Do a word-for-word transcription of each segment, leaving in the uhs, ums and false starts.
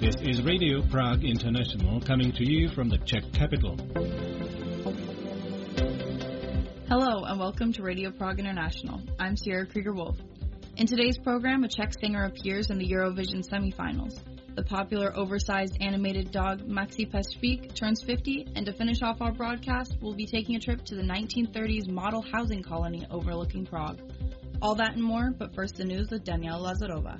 This is Radio Prague International coming to you from the Czech capital. Hello and welcome to Radio Prague International. I'm Sierra Krieger-Wolf. In today's program, a Czech singer appears in the Eurovision semifinals. The popular oversized animated dog Maxi Pes turns fifty, and to finish off our broadcast, we'll be taking a trip to the nineteen thirties model housing colony overlooking Prague. All that and more, but first the news with Daniela Lazarova.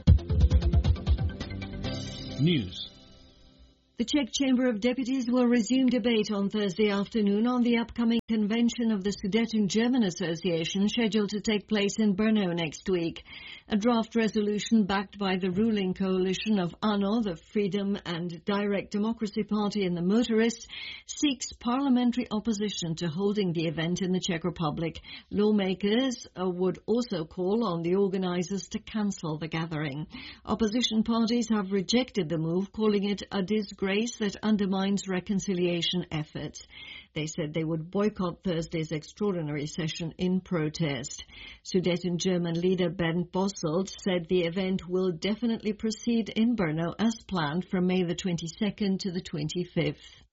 News. The Czech Chamber of Deputies will resume debate on Thursday afternoon on the upcoming convention of the Sudeten-German Association scheduled to take place in Brno next week. A draft resolution backed by the ruling coalition of ANO, the Freedom and Direct Democracy Party and the Motorists, seeks parliamentary opposition to holding the event in the Czech Republic. Lawmakers uh, would also call on the organisers to cancel the gathering. Opposition parties have rejected the move, calling it a disgrace that undermines reconciliation efforts. They said they would boycott Thursday's extraordinary session in protest. Sudeten-German leader Bernd Posselt said the event will definitely proceed in Brno as planned from May the twenty-second to the twenty-fifth.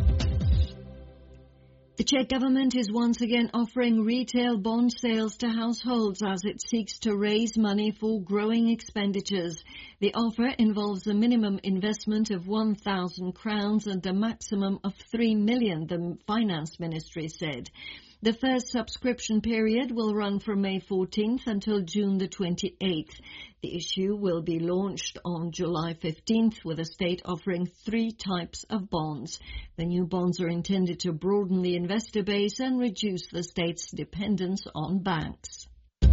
The Czech government is once again offering retail bond sales to households as it seeks to raise money for growing expenditures. The offer involves a minimum investment of one thousand crowns and a maximum of three million, the finance ministry said. The first subscription period will run from May fourteenth until June the twenty-eighth. The issue will be launched on July fifteenth with the state offering three types of bonds. The new bonds are intended to broaden the investor base and reduce the state's dependence on banks.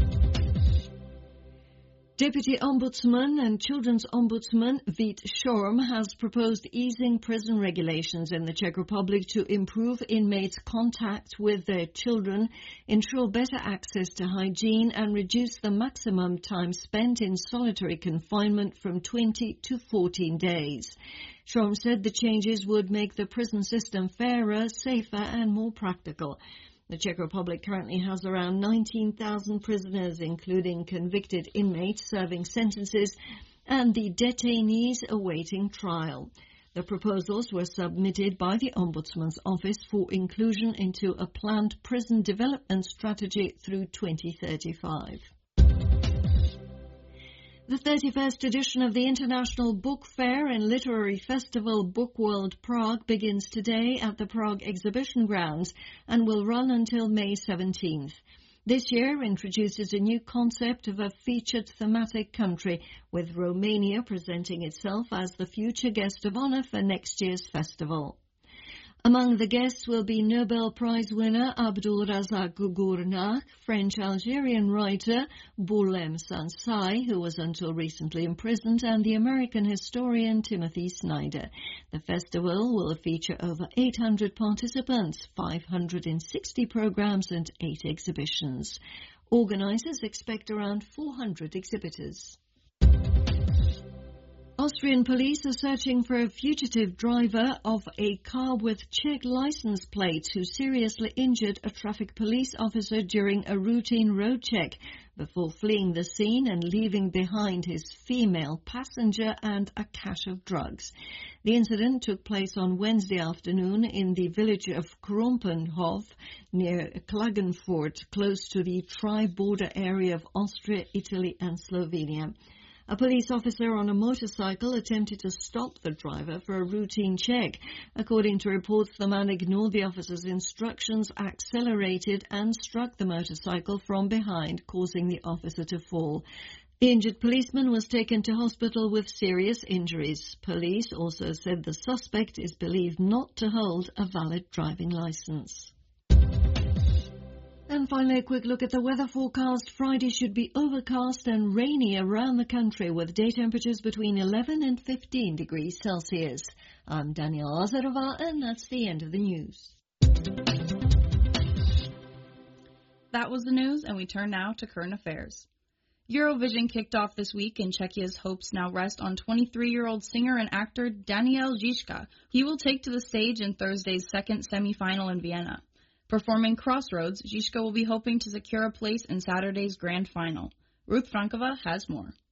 Deputy Ombudsman and Children's Ombudsman Vít Šorm has proposed easing prison regulations in the Czech Republic to improve inmates' contact with their children, ensure better access to hygiene and reduce the maximum time spent in solitary confinement from twenty to fourteen days. Šorm said the changes would make the prison system fairer, safer and more practical. The Czech Republic currently has around nineteen thousand prisoners, including convicted inmates serving sentences and the detainees awaiting trial. The proposals were submitted by the Ombudsman's Office for inclusion into a planned prison development strategy through twenty thirty-five. The thirty-first edition of the International Book Fair and Literary Festival Book World Prague begins today at the Prague Exhibition Grounds and will run until May seventeenth. This year introduces a new concept of a featured thematic country, with Romania presenting itself as the future guest of honor for next year's festival. Among the guests will be Nobel Prize winner Abdul Razak Gurnah, French-Algerian writer Boulem Sansai, who was until recently imprisoned, and the American historian Timothy Snyder. The festival will feature over eight hundred participants, five hundred sixty programs and eight exhibitions. Organizers expect around four hundred exhibitors. Austrian police are searching for a fugitive driver of a car with Czech license plates who seriously injured a traffic police officer during a routine road check before fleeing the scene and leaving behind his female passenger and a cache of drugs. The incident took place on Wednesday afternoon in the village of Krompenhof near Klagenfurt, close to the tri-border area of Austria, Italy and Slovenia. A police officer on a motorcycle attempted to stop the driver for a routine check. According to reports, the man ignored the officer's instructions, accelerated and struck the motorcycle from behind, causing the officer to fall. The injured policeman was taken to hospital with serious injuries. Police also said the suspect is believed not to hold a valid driving license. And finally, a quick look at the weather forecast. Friday should be overcast and rainy around the country with day temperatures between eleven and fifteen degrees Celsius. I'm Daniela Lazarova, and that's the end of the news. That was the news, and we turn now to current affairs. Eurovision kicked off this week, and Czechia's hopes now rest on twenty-three-year-old singer and actor Daniel Žižka. He will take to the stage in Thursday's second semi-final in Vienna. Performing Crossroads, Žižka will be hoping to secure a place in Saturday's grand final. Ruth Frankova has more.